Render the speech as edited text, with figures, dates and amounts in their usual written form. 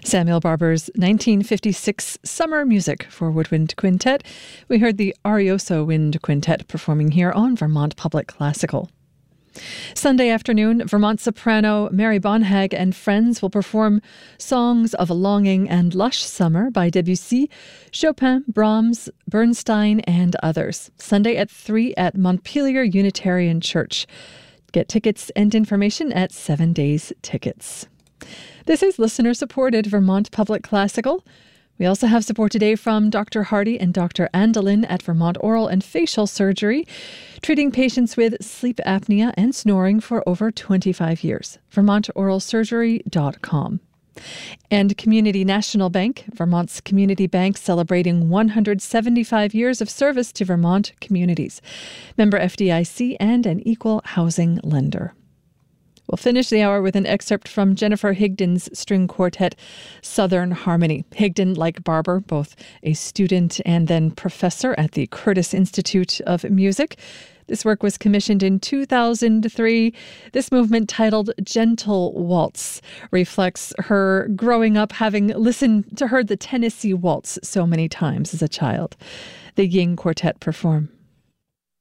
Samuel Barber's 1956 Summer Music for Woodwind Quintet. We heard the Arioso Wind Quintet performing here on Vermont Public Classical. Sunday afternoon, Vermont soprano Mary Bonhag and friends will perform Songs of a Longing and Lush Summer by Debussy, Chopin, Brahms, Bernstein, and others. Sunday at 3 at Montpelier Unitarian Church. Get tickets and information at 7 Days Tickets. This is listener-supported Vermont Public Classical. We also have support today from Dr. Hardy and Dr. Andelin at Vermont Oral and Facial Surgery, treating patients with sleep apnea and snoring for over 25 years. VermontOralSurgery.com. And Community National Bank, Vermont's community bank celebrating 175 years of service to Vermont communities. Member FDIC and an equal housing lender. We'll finish the hour with an excerpt from Jennifer Higdon's string quartet, Southern Harmony. Higdon, like Barber, both a student and then professor at the Curtis Institute of Music. This work was commissioned in 2003. This movement, titled Gentle Waltz, reflects her growing up having listened to the Tennessee Waltz so many times as a child. The Ying Quartet perform.